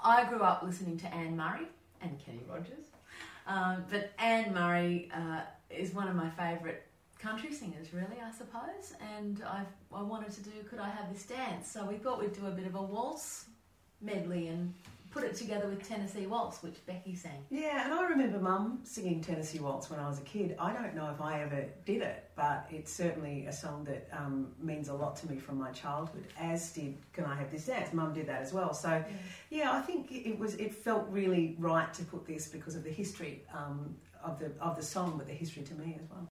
I grew up listening to Anne Murray and Kenny Rogers, but Anne Murray is one of my favourite country singers, really, I suppose. And I wanted to do Could I Have This Dance? So we thought we'd do a bit of a waltz medley and put it together with Tennessee Waltz, which Becky sang. Yeah, and I remember Mum singing Tennessee Waltz when I was a kid. I don't know if I ever did it, but it's certainly a song that means a lot to me from my childhood, as did Can I Have This Dance? Mum did that as well. So, yeah, I think it felt really right to put this because of the history of the song, but the history to me as well.